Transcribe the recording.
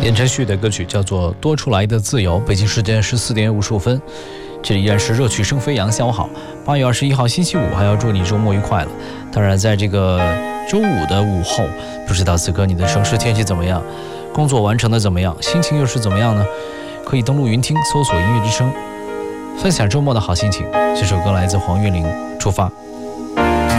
言承旭的歌曲叫做《多出来的自由》。北京时间14点55分，这里依然是热曲声飞扬。下午好，8月21号星期五，还要祝你周末愉快了。当然，在这个周五的午后，不知道此刻你的城市天气怎么样，工作完成的怎么样，心情又是怎么样呢？可以登录云听，搜索音乐之声，分享周末的好心情。这首歌来自黄韵玲，出发。